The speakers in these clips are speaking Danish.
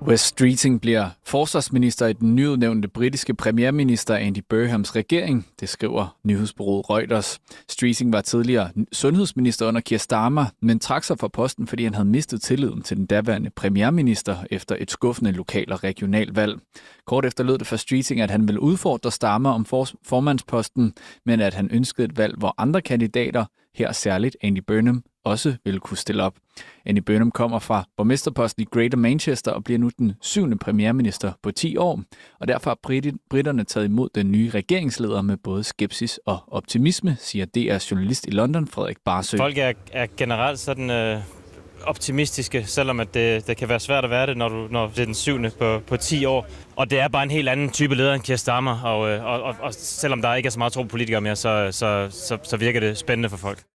Wes Streeting bliver forsvarsminister i den nyudnævnte britiske premierminister Andy Burnhams regering, det skriver nyhedsbureauet Reuters. Streeting var tidligere sundhedsminister under Keir Starmer, men trak sig fra posten, fordi han havde mistet tilliden til den daværende premierminister efter et skuffende lokal- og regionalvalg. Kort efter lød det fra Streeting, at han ville udfordre Starmer om formandsposten, men at han ønskede et valg, hvor andre kandidater, her særligt Andy Burnham, også ville kunne stille op. Andy Burnham kommer fra borgmesterposten i Greater Manchester og bliver nu den 7. premierminister på 10 år, og derfor har britterne taget imod den nye regeringsleder med både skepsis og optimisme, siger DR-journalist i London, Frederik Barsø. Folk er generelt sådan optimistiske, selvom at det kan være svært at være det, når det er den 7. på 10 år. Og det er bare en helt anden type leder end Keir Starmer, og selvom der ikke er så meget tro på politikere mere, så virker det spændende for folk.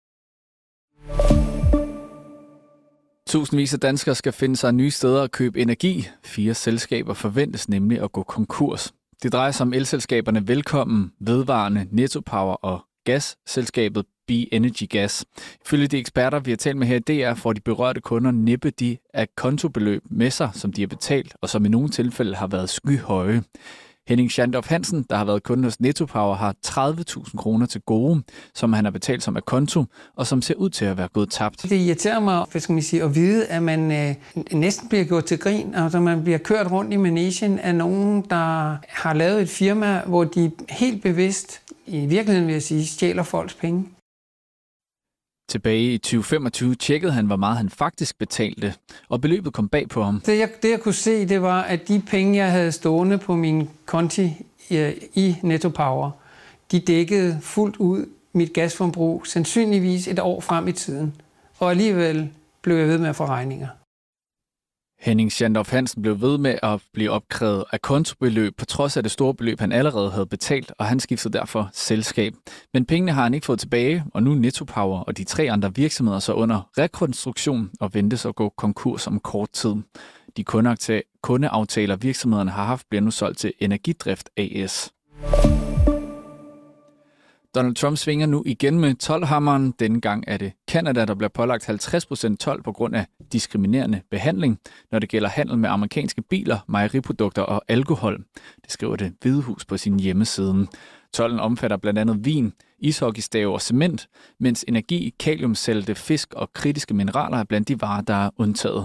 Tusindvis af danskere skal finde sig nye steder at købe energi. 4 selskaber forventes nemlig at gå konkurs. Det drejer sig om elselskaberne Velkommen, Vedvarende, Netto Power og gasselskabet B-Energy Gas. Ifølge de eksperter, vi har talt med her i DR, får de berørte kunder næppe de acontobeløb med sig, som de har betalt, og som i nogle tilfælde har været skyhøje. Henning Schandorf Hansen, der har været kunde hos Netto Power, har 30.000 kroner til gode, som han har betalt som akonto, og som ser ud til at være gået tabt. Det irriterer mig, at vide, at man næsten bliver gjort til grin, altså man bliver kørt rundt i managen af nogen, der har lavet et firma, hvor de helt bevidst, i virkeligheden vil jeg sige, stjæler folks penge. Tilbage i 2025 tjekkede han, hvor meget han faktisk betalte, og beløbet kom bag på ham. Det jeg kunne se, det var, at de penge, jeg havde stående på min konti i Netto Power, de dækkede fuldt ud mit gasforbrug, sandsynligvis et år frem i tiden. Og alligevel blev jeg ved med at få regninger. Henning Schandorf Hansen blev ved med at blive opkrævet af kontobeløb, på trods af det store beløb, han allerede havde betalt, og han skiftede derfor selskab. Men pengene har han ikke fået tilbage, og nu er Netto Power og de 3 andre virksomheder så under rekonstruktion og ventes at gå konkurs om kort tid. De kundeaftaler virksomhederne har haft, bliver nu solgt til Energidrift AS. Donald Trump svinger nu igen med toldhammeren. Denne gang er det Canada, der bliver pålagt 50% told på grund af diskriminerende behandling, når det gælder handel med amerikanske biler, mejeriprodukter og alkohol. Det skriver Det Hvide Hus på sin hjemmeside. Tolden omfatter blandt andet vin, ishockeystave og cement, mens energi, kaliumsalte, fisk og kritiske mineraler er blandt de varer, der er undtaget.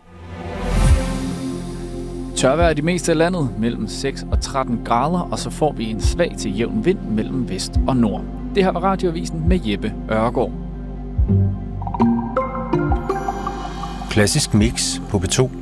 Tørvejr i det meste af landet mellem 6 og 13 grader, og så får vi en svag til jævn vind mellem vest og nord. Det her var Radioavisen med Jeppe Ørgaard. Klassisk mix på P2.